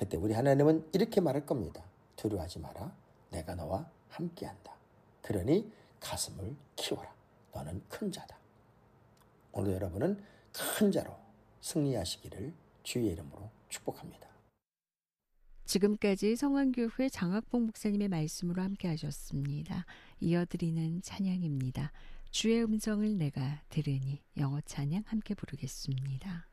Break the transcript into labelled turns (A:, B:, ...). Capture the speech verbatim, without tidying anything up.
A: 그때 우리 하나님은 이렇게 말할 겁니다. 두려워하지 마라. 내가 너와 함께한다. 그러니 가슴을 키워라. 너는 큰 자다. 오늘 여러분은 큰 자로 승리하시기를 주의 이름으로 축복합니다.
B: 지금까지 성안교회 장학봉 목사님의 말씀으로 함께 하셨습니다. 이어드리는 찬양입니다. 주의 음성을 내가 들으니 영어 찬양 함께 부르겠습니다.